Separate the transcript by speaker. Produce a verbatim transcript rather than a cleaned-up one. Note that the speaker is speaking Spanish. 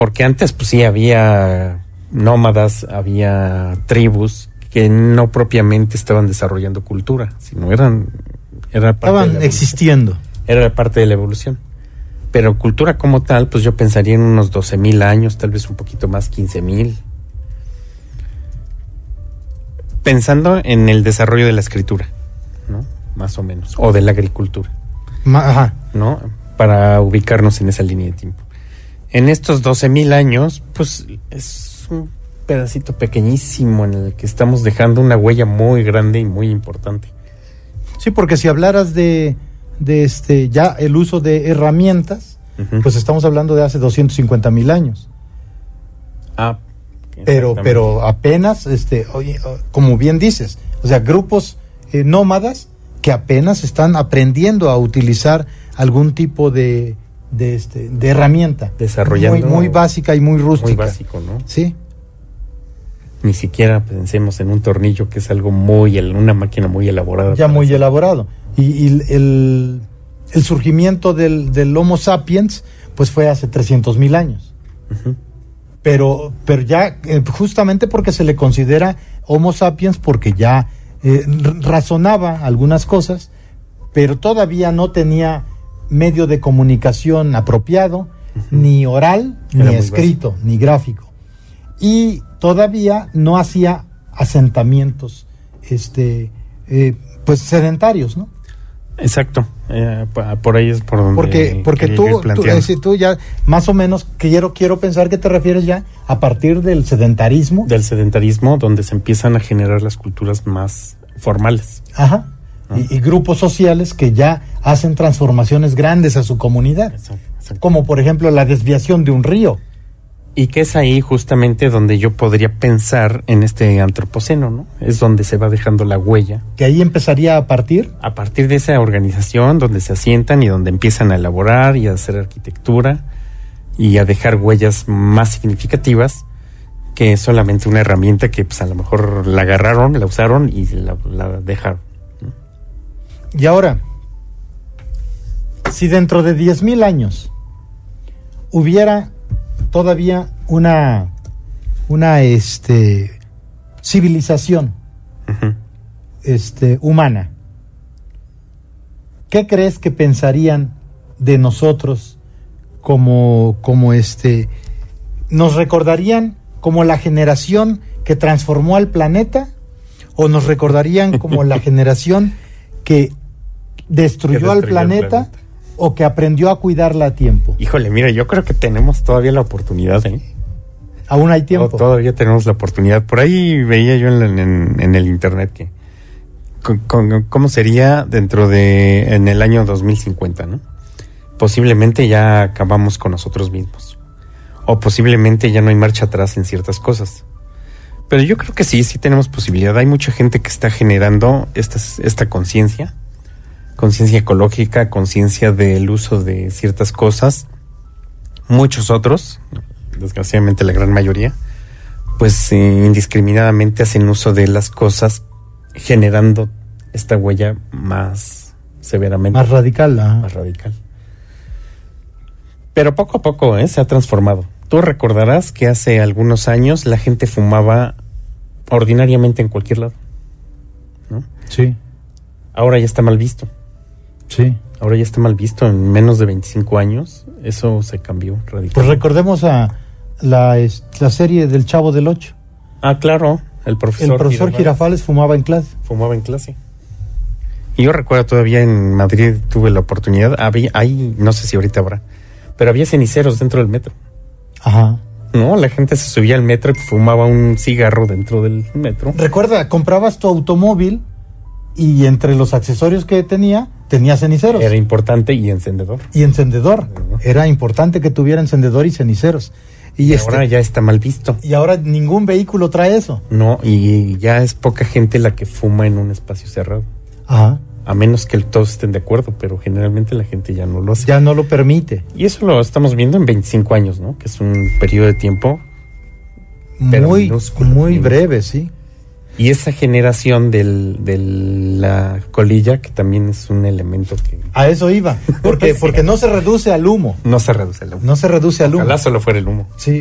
Speaker 1: Porque antes pues sí había nómadas, había tribus que no propiamente estaban desarrollando cultura, sino eran... Era parte
Speaker 2: estaban
Speaker 1: de la
Speaker 2: existiendo.
Speaker 1: Era parte de la evolución. Pero cultura como tal, pues yo pensaría en unos doce mil años, tal vez un poquito más, quince mil. Pensando en el desarrollo de la escritura, ¿no? Más o menos. O de la agricultura.
Speaker 2: Ma- Ajá.
Speaker 1: ¿No? Para ubicarnos en esa línea de tiempo. En estos doce mil años, pues es un pedacito pequeñísimo en el que estamos dejando una huella muy grande y muy importante.
Speaker 2: Sí, porque si hablaras de, de este ya el uso de herramientas, uh-huh. pues estamos hablando de hace doscientos cincuenta mil años.
Speaker 1: Ah,
Speaker 2: pero pero apenas, este, oye, como bien dices, o sea, grupos eh, nómadas que apenas están aprendiendo a utilizar algún tipo de de este de herramienta,
Speaker 1: desarrollando
Speaker 2: muy muy básica y muy rústica.
Speaker 1: Muy básico, ¿no?
Speaker 2: Sí.
Speaker 1: Ni siquiera pensemos en un tornillo, que es algo muy, una máquina muy elaborada.
Speaker 2: Ya muy hacer. elaborado. Y, y el, el surgimiento del, del Homo sapiens, pues fue hace trescientos mil años. Uh-huh. Pero, pero ya, eh, justamente porque se le considera Homo sapiens, porque ya eh, razonaba algunas cosas, pero todavía no tenía medio de comunicación apropiado, uh-huh. ni oral, Era ni escrito, básico. ni gráfico. Y todavía no hacía asentamientos este eh, pues sedentarios, ¿no?
Speaker 1: Exacto, eh, por ahí es por donde
Speaker 2: porque porque tú, tú, eh, si tú ya más o menos quiero quiero pensar que te refieres ya a partir del sedentarismo
Speaker 1: del sedentarismo donde se empiezan a generar las culturas más formales.
Speaker 2: Ajá. ¿No? y, y grupos sociales que ya hacen transformaciones grandes a su comunidad. Exacto, exacto. Como por ejemplo la desviación de un río.
Speaker 1: Y que es ahí justamente donde yo podría pensar en este antropoceno, ¿no? Es donde se va dejando la huella.
Speaker 2: ¿Que ahí empezaría a partir?
Speaker 1: A partir de esa organización donde se asientan y donde empiezan a elaborar y a hacer arquitectura y a dejar huellas más significativas que solamente una herramienta que pues a lo mejor la agarraron, la usaron y la, la dejaron, ¿no?
Speaker 2: Y ahora, si dentro de diez mil años hubiera todavía una una este civilización uh-huh. este humana, ¿qué crees que pensarían de nosotros como como este nos recordarían como la generación que transformó al planeta o nos recordarían como la generación que destruyó, que destruyó al planeta, planeta o que aprendió a cuidarla a tiempo?
Speaker 1: Híjole, mira, yo creo que tenemos todavía la oportunidad, ¿eh?
Speaker 2: Aún hay tiempo.
Speaker 1: O todavía tenemos la oportunidad. Por ahí veía yo en, en, en el internet que con, con, cómo sería dentro de en el año dos mil cincuenta, ¿no? Posiblemente ya acabamos con nosotros mismos. O posiblemente ya no hay marcha atrás en ciertas cosas. Pero yo creo que sí, sí tenemos posibilidad. Hay mucha gente que está generando esta, esta conciencia. Conciencia ecológica, conciencia del uso de ciertas cosas. Muchos otros, desgraciadamente la gran mayoría, pues eh, indiscriminadamente hacen uso de las cosas, generando esta huella más severamente.
Speaker 2: Más radical. ¿eh?
Speaker 1: Más radical. Pero poco a poco ¿eh? se ha transformado. Tú recordarás que hace algunos años la gente fumaba ordinariamente en cualquier lado, ¿no?
Speaker 2: Sí.
Speaker 1: Ahora ya está mal visto.
Speaker 2: Sí.
Speaker 1: Ahora ya está mal visto. En menos de veinticinco años, eso se cambió radicalmente.
Speaker 2: Pues recordemos a la, la serie del Chavo del Ocho.
Speaker 1: Ah, claro. El profesor,
Speaker 2: el profesor Girafales. Girafales fumaba en clase.
Speaker 1: Fumaba en clase. Y yo recuerdo todavía en Madrid tuve la oportunidad. Había, ahí, no sé si ahorita habrá, pero había ceniceros dentro del metro.
Speaker 2: Ajá.
Speaker 1: No, la gente se subía al metro y fumaba un cigarro dentro del metro.
Speaker 2: Recuerda, comprabas tu automóvil y entre los accesorios que tenía, tenía ceniceros.
Speaker 1: Era importante y encendedor.
Speaker 2: Y encendedor. Uh-huh. Era importante que tuviera encendedor y ceniceros. Y,
Speaker 1: y
Speaker 2: este,
Speaker 1: ahora ya está mal visto.
Speaker 2: Y ahora ningún vehículo trae eso.
Speaker 1: No, y ya es poca gente la que fuma en un espacio cerrado.
Speaker 2: Ajá.
Speaker 1: A menos que todos estén de acuerdo, pero generalmente la gente ya no lo hace.
Speaker 2: Ya no lo permite.
Speaker 1: Y eso lo estamos viendo en veinticinco años, ¿no? Que es un periodo de tiempo
Speaker 2: muy, muy breve, sí.
Speaker 1: Y esa generación del, de la colilla, que también es un elemento que...
Speaker 2: A eso iba, porque,
Speaker 1: Sí.
Speaker 2: porque no se reduce al humo.
Speaker 1: No se reduce el humo.
Speaker 2: No se reduce al humo.
Speaker 1: Ojalá solo fuera el humo.
Speaker 2: Sí.